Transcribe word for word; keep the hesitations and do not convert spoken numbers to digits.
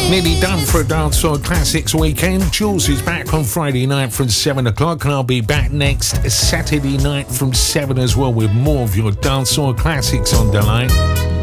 Nearly done for a Dancehall Classics weekend. Jules is back on Friday night from seven o'clock, and I'll be back next Saturday night from seven as well with more of your Dancehall Classics on the line.